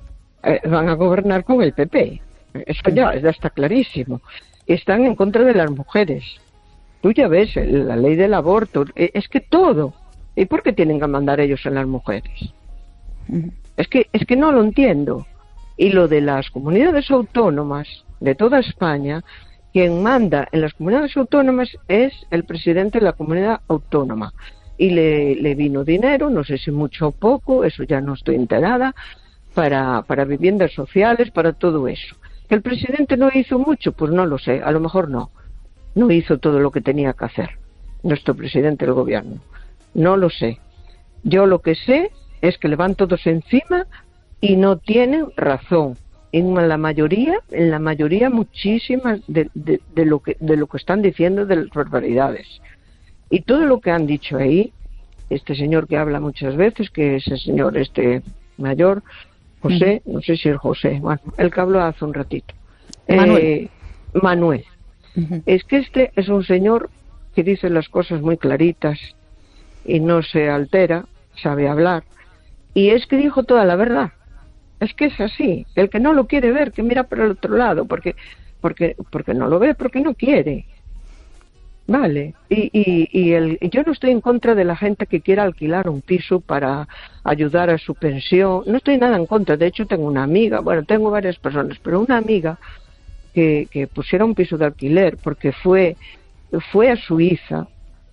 con el PP. Eso ya está clarísimo. Están en contra de las mujeres. Tú ya ves, la ley del aborto, es que todo. ¿Y por qué tienen que mandar ellos en las mujeres? Es que no lo entiendo. Y lo de las comunidades autónomas de toda España, quien manda en las comunidades autónomas es el presidente de la comunidad autónoma. Y le vino dinero, no sé si mucho o poco, eso ya no estoy enterada, para viviendas sociales, para todo eso. ¿Que el presidente no hizo mucho? Pues no lo sé, a lo mejor no. No hizo todo lo que tenía que hacer nuestro presidente del gobierno. No lo sé. Yo lo que sé es que le van todos encima y no tienen razón. En la mayoría muchísimas de lo que están diciendo, de las barbaridades. Y todo lo que han dicho ahí, este señor que habla muchas veces, que es el señor mayor, José, no sé si es José, bueno, el que habló hace un ratito. Manuel. Es que este es un señor que dice las cosas muy claritas y no se altera, sabe hablar, y es que dijo toda la verdad. Es que es así. El que no lo quiere ver, que mira para el otro lado, porque no lo ve, porque no quiere. Vale. Yo no estoy en contra de la gente que quiera alquilar un piso para ayudar a su pensión. No estoy nada en contra. De hecho, tengo una amiga, bueno, tengo varias personas, pero una amiga que pusiera un piso de alquiler porque fue a Suiza,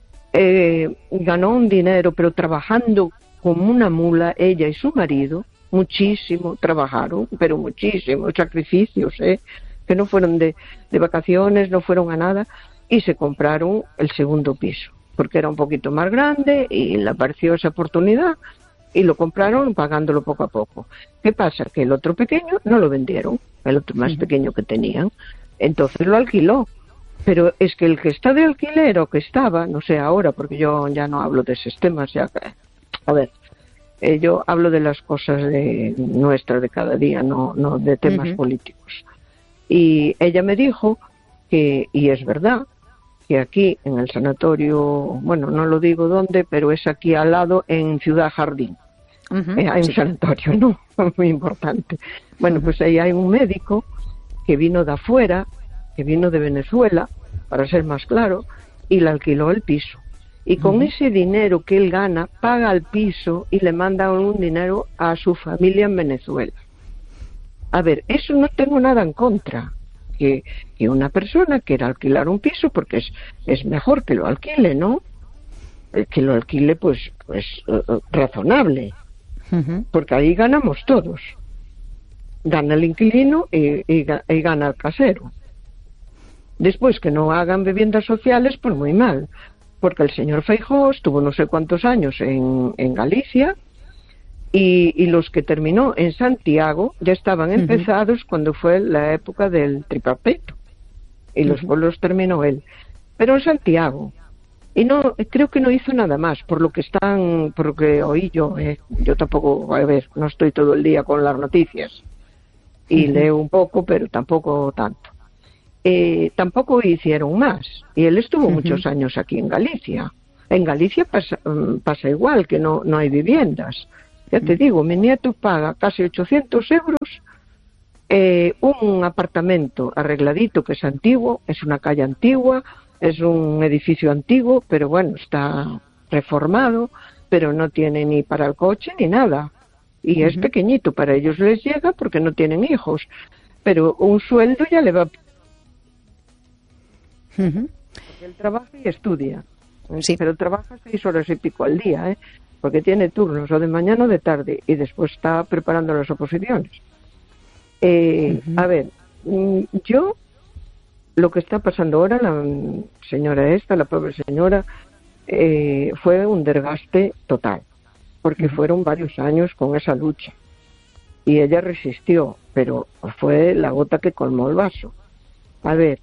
ganó un dinero, pero trabajando como una mula, ella y su marido, muchísimo, trabajaron, pero muchísimos sacrificios, que no fueron de vacaciones, no fueron a nada, y se compraron el segundo piso, porque era un poquito más grande y le apareció esa oportunidad, y lo compraron pagándolo poco a poco. ¿Qué pasa? Que el otro pequeño no lo vendieron, el otro más pequeño que tenían, entonces lo alquiló. Pero es que el que está de alquiler o que estaba, no sé ahora, porque yo ya no hablo de esos temas, ya que, a ver, yo hablo de las cosas nuestras de cada día, no de temas políticos. Y ella me dijo que, y es verdad, que aquí en el sanatorio, bueno, no lo digo dónde, pero es aquí al lado en Ciudad Jardín. Hay un sanatorio, ¿no? Muy importante. Bueno, pues ahí hay un médico que vino de afuera, que vino de Venezuela, para ser más claro, y le alquiló el piso. Y con ese dinero que él gana, paga el piso y le manda un dinero a su familia en Venezuela. A ver, eso no tengo nada en contra. Que una persona quiera alquilar un piso, porque es mejor que lo alquile, ¿no? Que lo alquile, pues razonable. Porque ahí ganamos todos. Gana el inquilino y gana el casero. Después, que no hagan viviendas sociales, pues muy mal. Porque el señor Feijóo estuvo no sé cuántos años en Galicia, y los que terminó en Santiago ya estaban empezados cuando fue la época del tripartito, y los pueblos terminó él, pero en Santiago, y no, creo que no hizo nada más, por lo que oí yo tampoco, a ver, no estoy todo el día con las noticias, y leo un poco, pero tampoco tanto. Tampoco hicieron más, y él estuvo muchos años aquí en Galicia. En Galicia pasa igual, que no hay viviendas. Ya te digo, mi nieto paga casi 800 euros un apartamento arregladito, que es antiguo, es una calle antigua, es un edificio antiguo, pero bueno, está reformado, pero no tiene ni para el coche ni nada. Y es pequeñito, para ellos les llega porque no tienen hijos, pero un sueldo ya le va. Porque él trabaja y estudia, sí, pero trabaja 6 horas y pico al día, porque tiene turnos o de mañana o de tarde, y después está preparando las oposiciones. A ver, yo, lo que está pasando ahora, la señora la pobre señora, fue un desgaste total, porque fueron varios años con esa lucha, y ella resistió, pero fue la gota que colmó el vaso. A ver,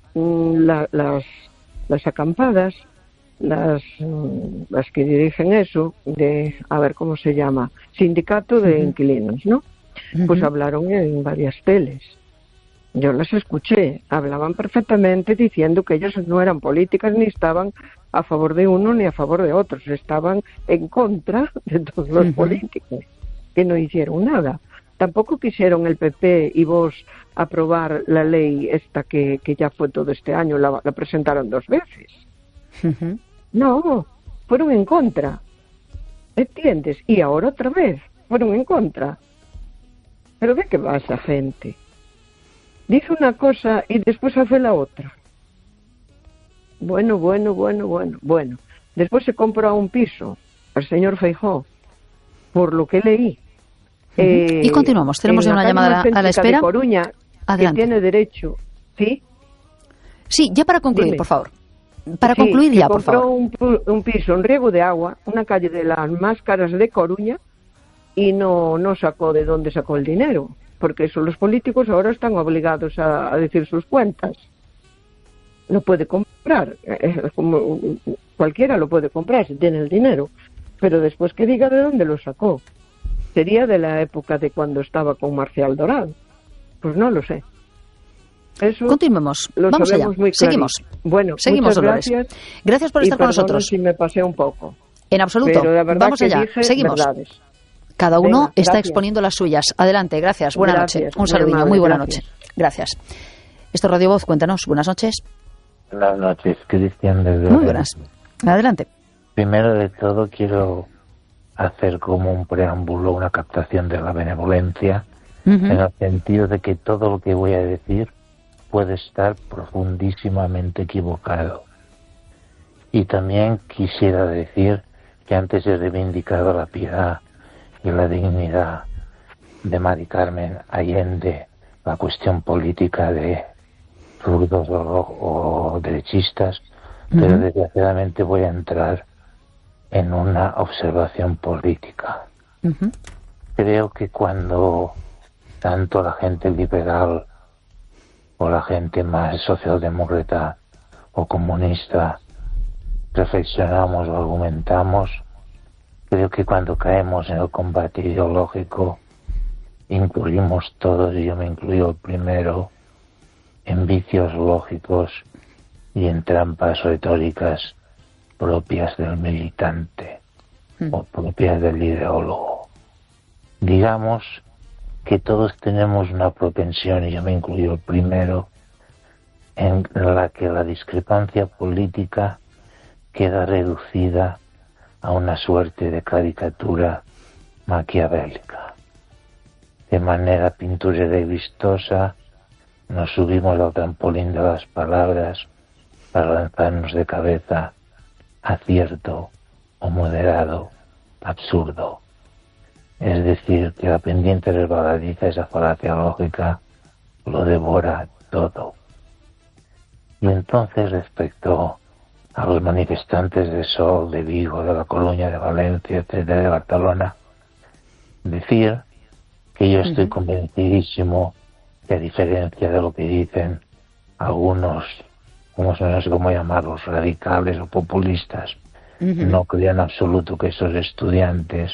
las acampadas, las que dirigen eso, a ver cómo se llama, sindicato de inquilinos, ¿no? Pues hablaron en varias teles. Yo las escuché, hablaban perfectamente diciendo que ellos no eran políticas ni estaban a favor de uno ni a favor de otros, estaban en contra de todos los políticos, que no hicieron nada. Tampoco quisieron el PP y Vox aprobar la ley esta que ya fue todo este año, la presentaron 2 veces. No, fueron en contra, ¿entiendes? Y ahora otra vez, fueron en contra. ¿Pero de qué va esa gente? Dice una cosa y después hace la otra. Bueno. Después se compra un piso, el señor Feijóo, por lo que leí. Y continuamos, tenemos ya una llamada a la espera. De Coruña, adelante. Que tiene derecho, ¿sí? Sí, ya para concluir, Dime. Por favor. Para concluir ya, por favor. Compró un piso en Riego de Agua, una calle de las más caras de Coruña, y no sacó de dónde sacó el dinero, porque eso los políticos ahora están obligados a decir sus cuentas. No puede comprar, como cualquiera lo puede comprar si tiene el dinero, pero después que diga de dónde lo sacó. Sería de la época de cuando estaba con Marcial Dorado. Pues no lo sé. Eso continuemos, lo vamos allá, muy seguimos. Bueno, seguimos, Dolores. Gracias por estar con nosotros. Si me pasé un poco. En absoluto, pero la verdad vamos que allá, dije seguimos. Verdades. Cada uno Venga, está gracias. exponiendo las suyas. Adelante, gracias. Buenas noches. Un muy saludillo, amable, muy buena gracias. noche. Gracias. Esto es Radio Voz, cuéntanos. Buenas noches. Buenas noches, Cristian desde Muy buenas. Adelante. Primero de todo quiero hacer como un preámbulo, una captación de la benevolencia, en el sentido de que todo lo que voy a decir puede estar profundísimamente equivocado. Y también quisiera decir que antes he reivindicado la piedad y la dignidad de Mari Carmen Allende, la cuestión política de zurdos o derechistas, pero desgraciadamente voy a entrar en una observación política. Creo que cuando tanto la gente liberal o la gente más socialdemócrata o comunista reflexionamos o argumentamos, creo que cuando caemos en el combate ideológico incurrimos todos, y yo me incluyo el primero, en vicios lógicos y en trampas retóricas propias del militante o propias del ideólogo. Digamos que todos tenemos una propensión, y yo me incluyo el primero, en la que la discrepancia política queda reducida a una suerte de caricatura maquiavélica. De manera pinturera y vistosa nos subimos al trampolín de las palabras para lanzarnos de cabeza a cierto o moderado absurdo. Es decir, que la pendiente resbaladiza, esa falacia lógica, lo devora todo. Y entonces, respecto a los manifestantes de Sol, de Vigo, de La Coruña, de Valencia, etcétera, de Barcelona, decir que yo estoy convencidísimo que, a diferencia de lo que dicen algunos, no sé cómo llamarlos, radicales o populistas, no creo en absoluto que esos estudiantes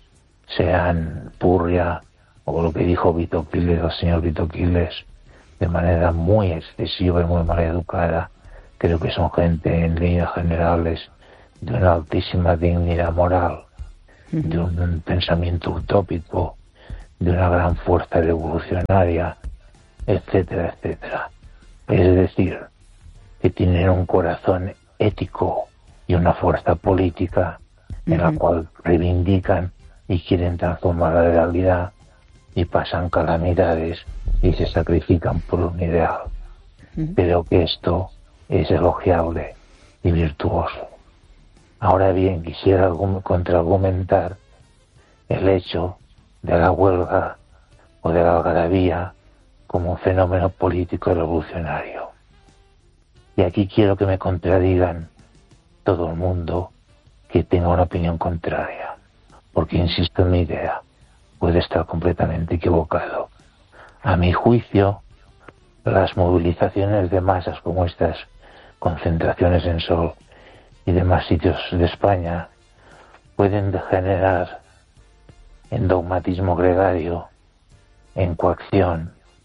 sean purria, o lo que dijo Vito Quiles, el señor Vito Quiles, de manera muy excesiva y muy mal educada. Creo que son gente, en líneas generales, de una altísima dignidad moral, de un pensamiento utópico, de una gran fuerza revolucionaria, etcétera, etcétera. Es decir, que tienen un corazón ético y una fuerza política en la cual reivindican y quieren transformar la realidad, y pasan calamidades y se sacrifican por un ideal. Creo que esto es elogiable y virtuoso. Ahora bien, quisiera contraargumentar el hecho de la huelga o de la algarabía como un fenómeno político revolucionario. Y aquí quiero que me contradigan todo el mundo que tenga una opinión contraria, porque insisto en mi idea, puede estar completamente equivocado. A mi juicio, las movilizaciones de masas como estas concentraciones en Sol y demás sitios de España pueden degenerar en dogmatismo gregario, en coacción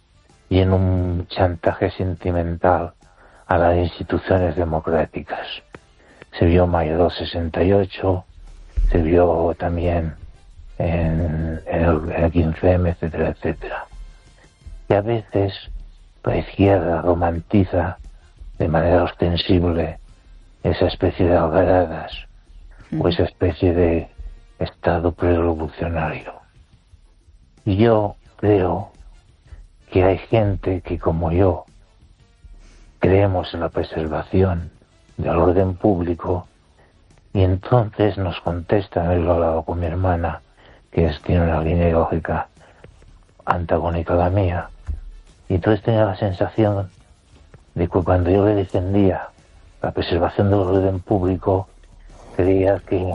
y en un chantaje sentimental a las instituciones democráticas. Se vio en mayo del 68, se vio también en el 15M, etcétera, etcétera. Que a veces la izquierda romantiza de manera ostensible esa especie de algaradas o esa especie de estado prerevolucionario. Y yo creo que hay gente que, como yo, creemos en la preservación del orden público y entonces nos contestan, lo he hablado con mi hermana, que tiene una línea ideológica antagónica a la mía, y entonces tenía la sensación de que cuando yo le defendía la preservación del orden público, creía que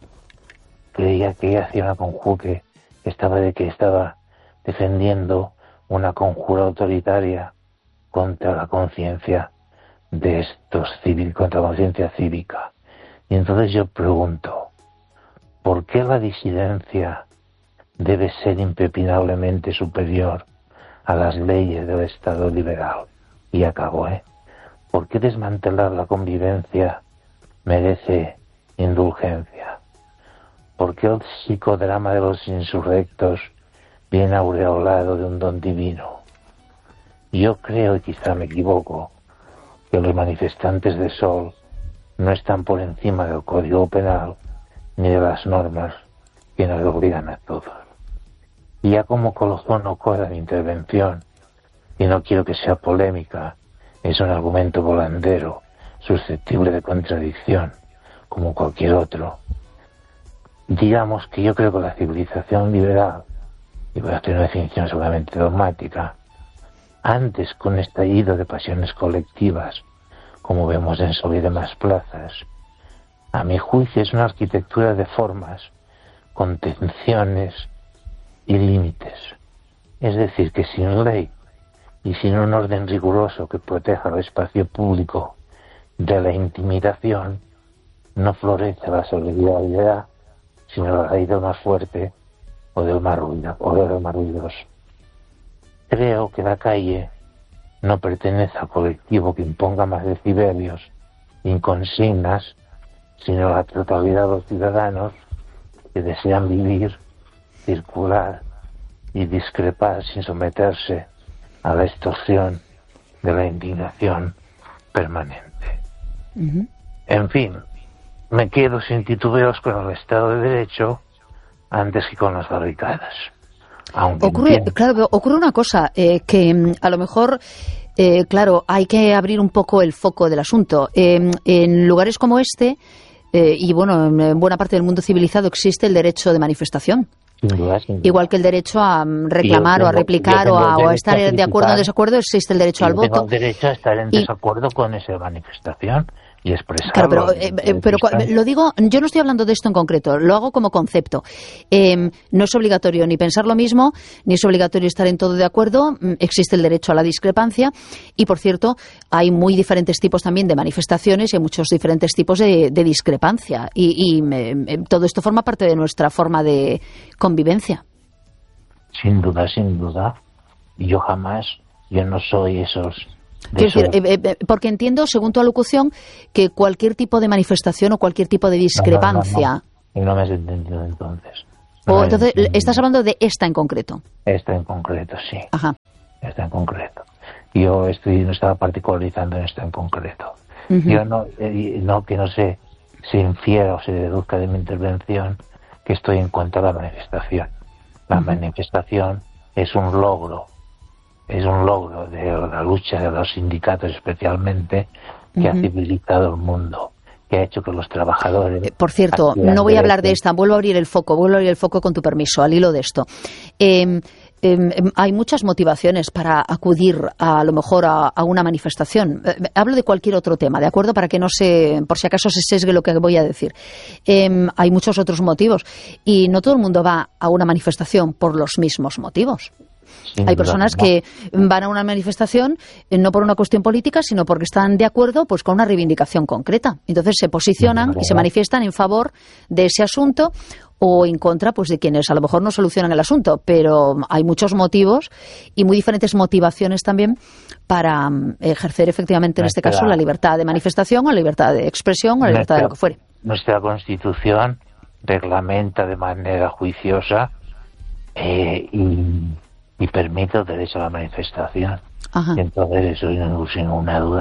ella hacía una conjura, que estaba defendiendo una conjura autoritaria contra la conciencia de estos cívicos, contra la conciencia cívica. Y entonces yo pregunto, ¿por qué la disidencia debe ser impepinablemente superior a las leyes del Estado liberal? Y acabo, ¿por qué desmantelar la convivencia merece indulgencia? ¿Por qué el psicodrama de los insurrectos viene aureolado de un don divino? Yo creo, y quizá me equivoco, que los manifestantes de Sol no están por encima del Código Penal ni de las normas que nos obligan a todos. Y ya como colofón o cosa de intervención, y no quiero que sea polémica, es un argumento volandero, susceptible de contradicción, como cualquier otro. Digamos que yo creo que la civilización liberal, y voy a hacer una definición seguramente dogmática, antes con estallido de pasiones colectivas, como vemos en Sol y demás plazas, a mi juicio es una arquitectura de formas, contenciones y límites. Es decir, que sin ley y sin un orden riguroso que proteja el espacio público de la intimidación, no florece la solidaridad, sino la ley del más fuerte o del más ruidoso. Creo que la calle no pertenece al colectivo que imponga más decibelios y consignas, sino a la totalidad de los ciudadanos que desean vivir, circular y discrepar sin someterse a la extorsión de la indignación permanente. En fin, me quedo sin titubeos con el Estado de Derecho antes que con las barricadas. Ocurre una cosa, que a lo mejor, claro, hay que abrir un poco el foco del asunto. En lugares como este, y bueno, en buena parte del mundo civilizado existe el derecho de manifestación. Sin duda. Igual que el derecho a reclamar o a replicar o a estar de acuerdo o en desacuerdo, existe el derecho al voto. Tengo derecho a estar en desacuerdo con esa manifestación y expresarlo. Claro, pero lo digo, yo no estoy hablando de esto en concreto, lo hago como concepto. No es obligatorio ni pensar lo mismo, ni es obligatorio estar en todo de acuerdo, existe el derecho a la discrepancia y, por cierto, hay muy diferentes tipos también de manifestaciones y hay muchos diferentes tipos de discrepancia y todo esto forma parte de nuestra forma de convivencia. Sin duda. Yo no soy esos... Quiero decir, porque entiendo, según tu alocución, que cualquier tipo de manifestación o cualquier tipo de discrepancia... No me has entendido entonces. Entonces, estás hablando de esta en concreto. Esta en concreto, sí. Ajá. Esta en concreto. Yo no estaba particularizando en esta en concreto. Yo que no se infiera o se deduzca de mi intervención que estoy en contra de la manifestación. La manifestación es un logro de la lucha de los sindicatos especialmente, que ha civilizado el mundo, que ha hecho que los trabajadores... Por cierto, no voy a hablar de esta, vuelvo a abrir el foco con tu permiso, al hilo de esto. Hay muchas motivaciones para acudir a lo mejor a una manifestación. Hablo de cualquier otro tema, ¿de acuerdo? Para que no por si acaso se sesgue lo que voy a decir. Hay muchos otros motivos y no todo el mundo va a una manifestación por los mismos motivos. Hay personas que van a una manifestación no por una cuestión política, sino porque están de acuerdo pues con una reivindicación concreta. Entonces se posicionan y se manifiestan en favor de ese asunto o en contra pues de quienes a lo mejor no solucionan el asunto, pero hay muchos motivos y muy diferentes motivaciones también para ejercer efectivamente en este caso la libertad de manifestación o la libertad de expresión o la libertad de lo que fuere. Nuestra Constitución reglamenta de manera juiciosa y permite el derecho a la manifestación. Ajá. Y entonces eso sin ninguna duda